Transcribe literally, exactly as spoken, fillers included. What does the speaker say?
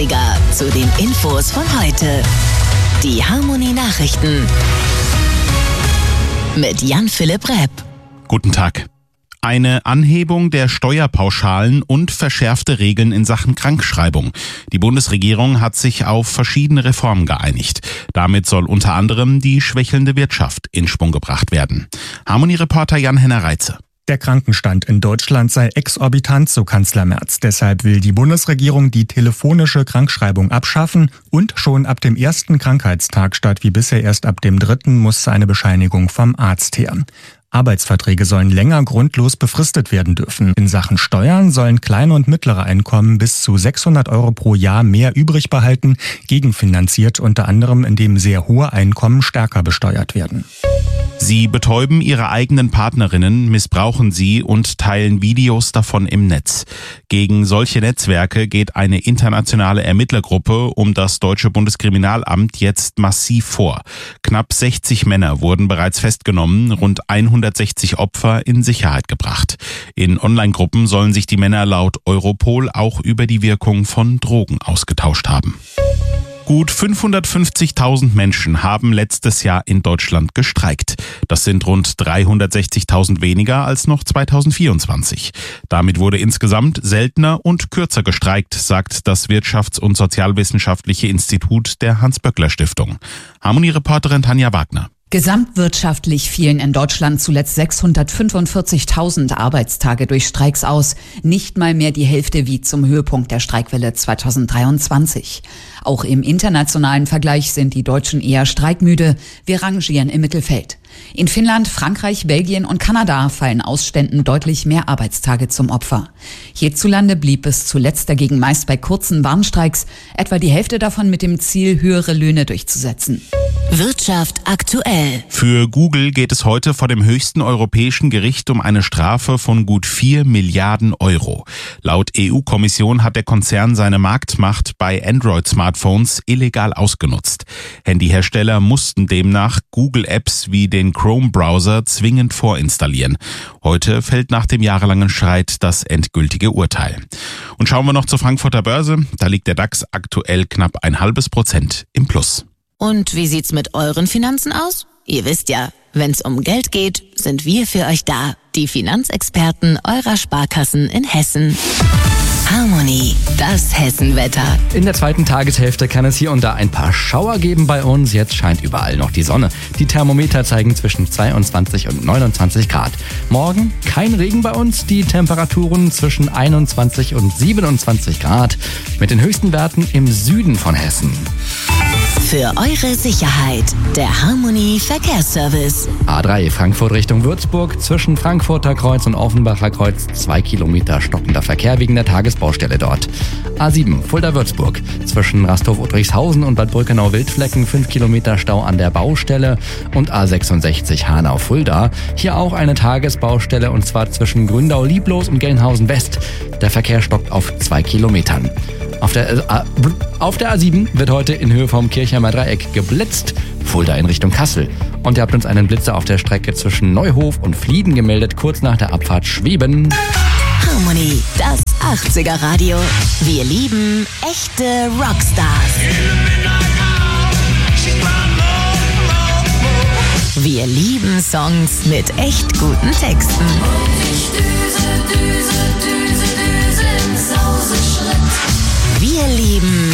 achtziger zu den Infos von heute. Die Harmony Nachrichten mit Jan-Philipp Repp. Guten Tag. Eine Anhebung der Steuerpauschalen und verschärfte Regeln in Sachen Krankschreibung. Die Bundesregierung hat sich auf verschiedene Reformen geeinigt. Damit soll unter anderem die schwächelnde Wirtschaft in Schwung gebracht werden. Harmony-Reporter Jan-Henner Reitze. Der Krankenstand in Deutschland sei exorbitant, so Kanzler Merz. Deshalb will die Bundesregierung die telefonische Krankschreibung abschaffen und schon ab dem ersten Krankheitstag statt wie bisher erst ab dem dritten muss eine Bescheinigung vom Arzt her. Arbeitsverträge sollen länger grundlos befristet werden dürfen. In Sachen Steuern sollen kleine und mittlere Einkommen bis zu sechshundert Euro pro Jahr mehr übrig behalten, gegenfinanziert unter anderem, indem sehr hohe Einkommen stärker besteuert werden. Sie betäuben ihre eigenen Partnerinnen, missbrauchen sie und teilen Videos davon im Netz. Gegen solche Netzwerke geht eine internationale Ermittlergruppe um das deutsche Bundeskriminalamt jetzt massiv vor. Knapp sechzig Männer wurden bereits festgenommen, rund hundertsechzig Opfer in Sicherheit gebracht. In Online-Gruppen sollen sich die Männer laut Europol auch über die Wirkung von Drogen ausgetauscht haben. Gut fünfhundertfünfzigtausend Menschen haben letztes Jahr in Deutschland gestreikt. Das sind rund dreihundertsechzigtausend weniger als noch zweitausendvierundzwanzig. Damit wurde insgesamt seltener und kürzer gestreikt, sagt das Wirtschafts- und Sozialwissenschaftliche Institut der Hans-Böckler-Stiftung. Harmony-Reporterin Tanja Wagner. Gesamtwirtschaftlich fielen in Deutschland zuletzt sechshundertfünfundvierzigtausend Arbeitstage durch Streiks aus. Nicht mal mehr die Hälfte wie zum Höhepunkt der Streikwelle zweitausenddreiundzwanzig. Auch im internationalen Vergleich sind die Deutschen eher streikmüde. Wir rangieren im Mittelfeld. In Finnland, Frankreich, Belgien und Kanada fallen Ausständen deutlich mehr Arbeitstage zum Opfer. Hierzulande blieb es zuletzt dagegen meist bei kurzen Warnstreiks, etwa die Hälfte davon mit dem Ziel, höhere Löhne durchzusetzen. Wirtschaft aktuell. Für Google geht es heute vor dem höchsten europäischen Gericht um eine Strafe von gut vier Milliarden Euro. Laut E U-Kommission hat der Konzern seine Marktmacht bei Android-Smartphones illegal ausgenutzt. Handyhersteller mussten demnach Google-Apps wie den Chrome-Browser zwingend vorinstallieren. Heute fällt nach dem jahrelangen Streit das endgültige Urteil. Und schauen wir noch zur Frankfurter Börse. Da liegt der DAX aktuell knapp ein halbes Prozent im Plus. Und wie sieht's mit euren Finanzen aus? Ihr wisst ja, wenn's um Geld geht, sind wir für euch da. Die Finanzexperten eurer Sparkassen in Hessen. Harmony, das Hessenwetter. In der zweiten Tageshälfte kann es hier und da ein paar Schauer geben bei uns. Jetzt scheint überall noch die Sonne. Die Thermometer zeigen zwischen zweiundzwanzig und neunundzwanzig Grad. Morgen kein Regen bei uns. Die Temperaturen zwischen einundzwanzig und siebenundzwanzig Grad. Mit den höchsten Werten im Süden von Hessen. Für eure Sicherheit, der Harmony Verkehrsservice. A drei Frankfurt Richtung Würzburg, zwischen Frankfurter Kreuz und Offenbacher Kreuz zwei Kilometer stockender Verkehr wegen der Tagesbaustelle dort. A sieben Fulda-Würzburg, zwischen Rasthof-Udrickhausen und Bad Brückenau-Wildflecken fünf Kilometer Stau an der Baustelle und A sechsundsechzig Hanau-Fulda. Hier auch eine Tagesbaustelle und zwar zwischen Gründau-Lieblos und Gelnhausen-West. Der Verkehr stockt auf zwei Kilometern. Auf der, äh, auf der A sieben wird heute in Höhe vom Kirchheimer Dreieck geblitzt, Fulda in Richtung Kassel. Und ihr habt uns einen Blitzer auf der Strecke zwischen Neuhof und Flieden gemeldet, kurz nach der Abfahrt Schweben. Harmony, das achtziger Radio. Wir lieben echte Rockstars. Wir lieben Songs mit echt guten Texten. Wir lieben